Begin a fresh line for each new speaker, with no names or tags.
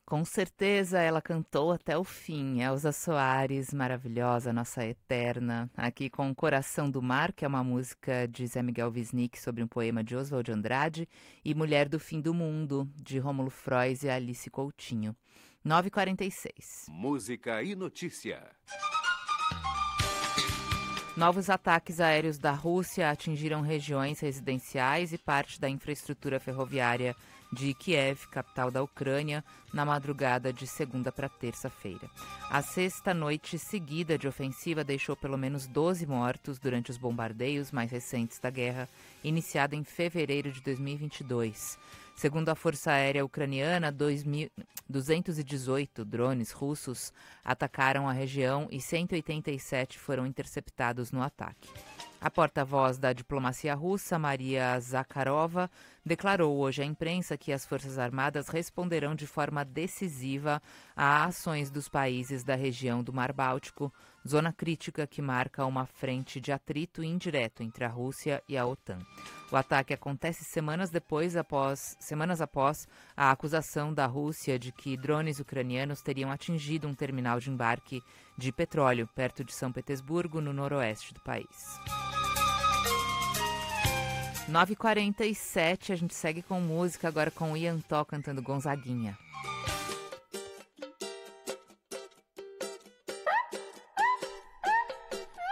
Com certeza ela cantou até o fim. Elza Soares, maravilhosa, nossa eterna. Aqui com O Coração do Mar, que é uma música de Zé Miguel Wisnik sobre um poema de Oswald de Andrade, e Mulher do Fim do Mundo, de Rômulo Frois e Alice Coutinho. 9h46.
Música e notícia.
Novos ataques aéreos da Rússia atingiram regiões residenciais e parte da infraestrutura ferroviária de Kiev, capital da Ucrânia, na madrugada de segunda para terça-feira. A sexta noite seguida de ofensiva deixou pelo menos 12 mortos durante os bombardeios mais recentes da guerra, iniciada em fevereiro de 2022. Segundo a Força Aérea Ucraniana, 218 drones russos atacaram a região e 187 foram interceptados no ataque. A porta-voz da diplomacia russa, Maria Zakharova, declarou hoje à imprensa que as Forças Armadas responderão de forma decisiva a ações dos países da região do Mar Báltico, zona crítica que marca uma frente de atrito indireto entre a Rússia e a OTAN. O ataque acontece semanas após a acusação da Rússia de que drones ucranianos teriam atingido um terminal de embarque de petróleo perto de São Petersburgo, no noroeste do país. 9h47, a gente segue com música agora com o Ian Tó cantando Gonzaguinha.